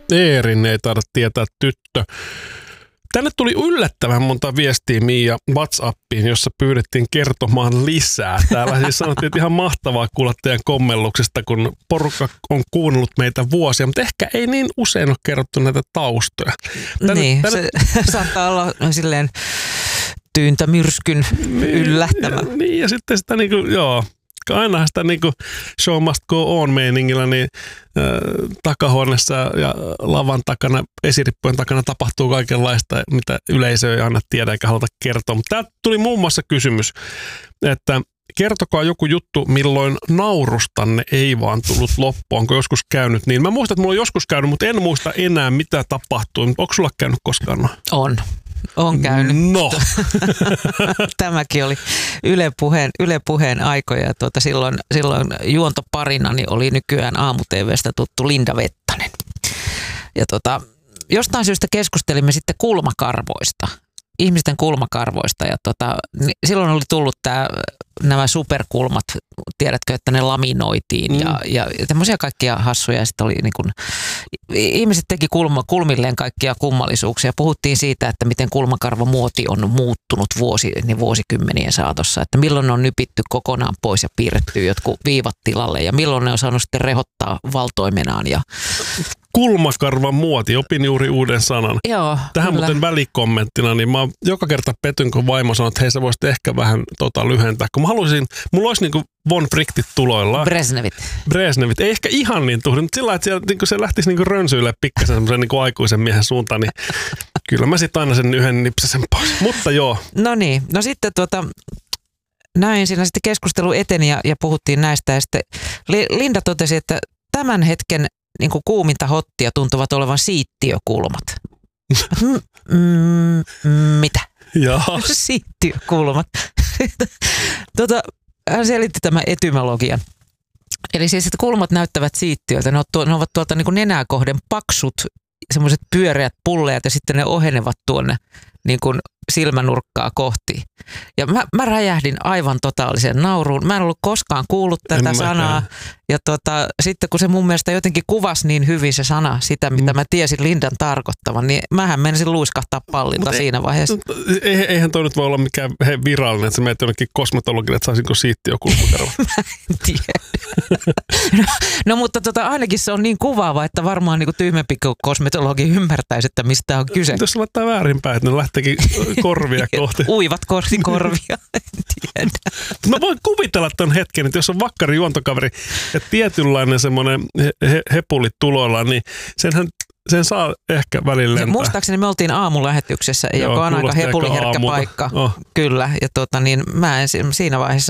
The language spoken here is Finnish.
Eerin ei taida tietää tyttö. Tänne tuli yllättävän monta viestiä Miia WhatsAppiin, jossa pyydettiin kertomaan lisää. Täällä siis sanottiin, että ihan mahtavaa kuulla teidän kommelluksesta, kun porukka on kuunnellut meitä vuosia, mutta ehkä ei niin usein ole kerrottu näitä taustoja. Se saattaa olla silleen tyyntämyrskyn yllättämä. Niin, ja sitten sitä niinku, joo. Ainahan sitä niin kuin show must go on -meiningillä, niin takahuoneessa ja lavan takana, esirippujen takana tapahtuu kaikenlaista, mitä yleisö ei aina tiedä eikä haluta kertoa. Mutta täältä tuli muun muassa kysymys, että kertokaa joku juttu, milloin naurustanne ei vaan tullut loppuun. Onko joskus käynyt niin? Mä muistan, että mulla on joskus käynyt, mutta en muista enää, mitä tapahtui. Onko sulla käynyt koskaan? On käynyt. No. Tämäkin oli Yle Puheen aikoja. Silloin juontoparinani oli nykyään aamu-tv:stä tuttu Linda Vettanen. Ja jostain syystä keskustelimme sitten kulmakarvoista. Ihmisten kulmakarvoista. Ja silloin oli tullut nämä superkulmat, tiedätkö, että ne laminoitiin ja tämmöisiä kaikkia hassuja. Sitten oli niin kuin, ihmiset teki kulmilleen kaikkia kummallisuuksia. Puhuttiin siitä, että miten kulmakarvamuoti on muuttunut vuosikymmenien saatossa. Että milloin ne on nypitty kokonaan pois ja piirretty jotkut viivat tilalle ja milloin ne on saanut sitten rehottaa valtoimenaan. Kulmakarvan muoti, opin juuri uuden sanan. Joo, tähän kyllä. Muuten välikommenttina, niin mä joka kerta petyn, kun vaimo sanoo, että hei sä voisit ehkä vähän lyhentää. Kun mulla olisi niinku von Frichtit tuloillaan. Brezhnevit. Ei ehkä ihan niin tuhdi, mutta sillä lailla, että niinku se lähtisi niinku rönsyille pikkasen semmoisen niinku aikuisen miehen suuntaan, niin kyllä mä sitten aina sen yhden nipsasen pois. Mutta joo. No niin, no sitten näin siinä sitten keskustelu eteni ja puhuttiin näistä ja sitten Linda totesi, että tämän hetken niin kuin kuuminta hottia tuntuvat olevan siittiökulmat. Mitä? Siittiökulmat. Hän selitti tämän etymologian. Eli siis, että kulmat näyttävät siittiöltä. Ne ovat tuolta niin kuin nenää kohden paksut, semmoiset pyöreät pulleat ja sitten ne ohenevat tuonne niin kuin silmänurkkaa kohti. Ja mä räjähdin aivan totaalisen nauruun. Mä en ollut koskaan kuullut tätä sanaa. Ja sitten kun se mun mielestä jotenkin kuvasi niin hyvin se sana, sitä mitä mä tiesin Lindan tarkoittavan, niin mähän menisin luiskahtaa pallilta siinä vaiheessa. Eihän toi nyt voi olla mikään virallinen, että sä menet jonnekin kosmetologille, että saisinko siittiökulmakarva. Mä en tiedä. No mutta ainakin se on niin kuvaava, että varmaan niin kuin tyhmempi kosmetologi ymmärtäisi, että mistä on kyse. Jos se laittaa väärinpäin, että ne lähteekin korvia kohti. Uivat korvia, en tiedä. Mä voin kuvitella ton hetken, että jos on vakkari juontokaveri ja tietynlainen semmoinen hepuli tuloillaan, niin sen saa ehkä välillä lentää. Muistaakseni me oltiin aamulähetyksessä, joka on aika hepuliherkkä paikka. Kyllä, ja mä en siinä vaiheessa